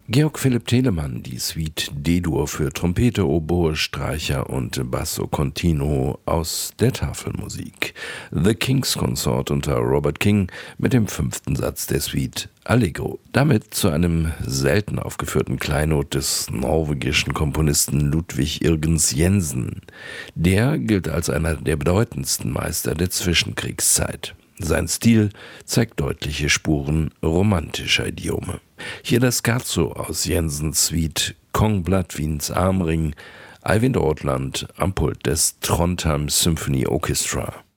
Georg Philipp Telemann, die Suite D-Dur für Trompete, Oboe, Streicher und Basso Continuo aus der Tafelmusik. The King's Consort unter Robert King mit dem 5. Satz der Suite Allegro. Damit zu einem selten aufgeführten Kleinod des norwegischen Komponisten Ludvig Irgens Jensen. Der gilt als einer der bedeutendsten Meister der Zwischenkriegszeit. Sein Stil zeigt deutliche Spuren romantischer Idiome. Hier das Scherzo aus Jensens Suite Kongblatt Wiens Armring, Eivind Ortland am Pult des Trondheim Symphony Orchestra.